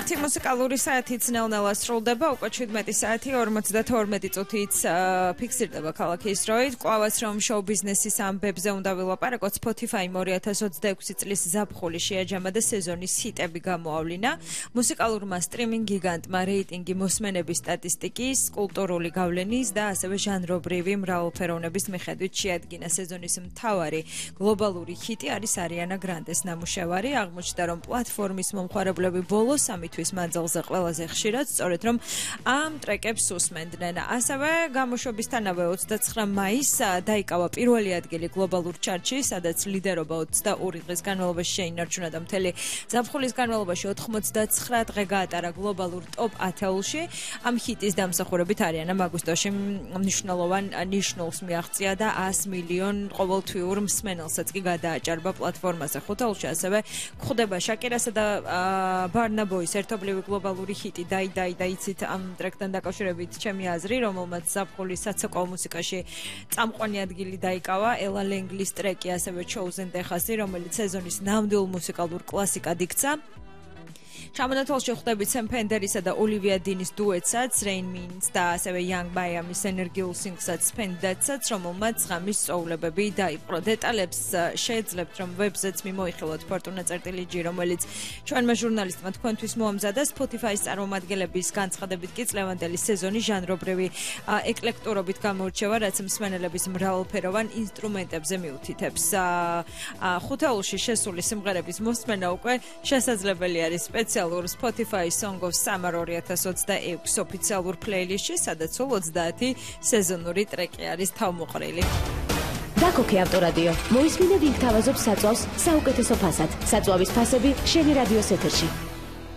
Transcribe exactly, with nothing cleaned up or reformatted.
ერთი მუსიკალური საათიც ნელ-ნელა სრულდება, უკვე შვიდმეტი საათი ორმოცდათორმეტი წუთით ფიქსირდება ქალაქის დროით. Ყვავას რომ შოუ ბიზნესის ამბებზე უნდა ვილაპარაკოთ, Spotify-მ ორი ათას ოცდაექვსი წლის ზაფხული შეაჯამა და სეზონის ჰიტები გამოავლინა. მუსიკალურმა სტრიმინგ გიგანტმა რეიტინგი მოსმენების სტატისტიკის, კულტურული გავლენის და ასევე ჟანრობრივი მრავალფეროვნების მიხედვით შეადგინა. სეზონის მთავარი გლობალური ჰიტი არის Ariana Grande's ნამუშევარი. აღმოჩნდა, რომ პლატფორმის მომხმარებლები ბოლოს სამი თვის მანძილზე ყველაზე ხშირად სწორედ რომ ამ ტრეკებს უსმენდნენ. ასევე გამოშვებისთანავე ოცდაცხრა მაისს დაიკავა პირველი ადგილი გლობალურ ჩარტში, სადაც ლიდერობა ოცდაორი დღის განმავლობაში შეინარჩუნა და მთელი ზაფხულის განმავლობაში ოცდაცხრა დღე გაატარა გლობალურ ტოპ ათეულში. ამ ჰიტის დამსახურებით არიანამ აგვისტოში მნიშვნელოვან ნიშნულს მიაღწია და ას მილიონ ყოველთვიურ მსმენელსაც კი გადააჭარბა პლატფორმაზე. ხუთეულში ასევე გვხვდება შაკირასა და Burna Boy ერთობლივი გლობალური ჰიტი დაი დაი და იცით ამ ტრეკთან დაკავშირებით ჩემი აზრი, რომელმაც ზაფხულის საცეკვაო მუსიკაში წამყვანი ადგილი დაიკავა. Ella Langley-ის ტრეკი ასევე Chosen Texas-ი, რომელიც სეზონის ნამდვილ მუსიკალურ კლასიკად იქცა. ჩამონათვალში ხვდებით Sam Fender-ისა და Olivia Dean-ის დუეტსაც, Rain Means და ასევე Young Miami-ის ენერგიულ სინგლსაც Spendacets, რომელმაც ღამის სწოვლებები დაიპყრო. დეტალებს შეეძლებთ, რომ ვებზეც მიმოიხილოთ Fortuna წერტილი G, რომელიც ჩვენმა ჟურნალისტმა თქვენთვის მოამზადა. Spotify-ის წარმომადგენლების განცხადებით კი წლევანდელი სეზონი ჟანრობრივი ეკლექტურობით გამოირჩევა, რაც მსმენელების მრავალფეროვან ინსტრუმენტებზე მიუთითებს. ხუთეულში შესული სიმღერების მოსმენა უკვე შესაძლებელი არის სპეციალურ Spotify Song of Summer ორი ათას ოცდაექვსი ოფიციალურ პლეილისტში, სადაც სულ ოცდაათი სეზონური ტრეკი არის თავმოყრილი. დაკოქე ავტორადიო. მოისმინე ვინგ თავაზობს საწვავს საუკეთესო ფასად. საწვავის ფასები შენი რადიოს ეთერში.